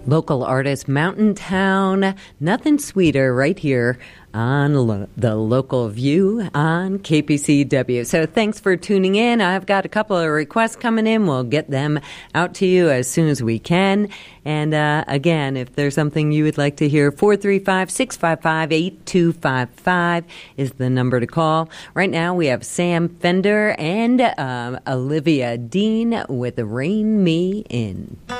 Local artist Mountain Town. Nothing sweeter right here on the Local View on KPCW. So thanks for tuning in. I've got a couple of requests coming in. We'll get them out to you as soon as we can. And again, if there's something you would like to hear, 435-655-8255 is the number to call. Right now we have Sam Fender and Olivia Dean with Rein Me In.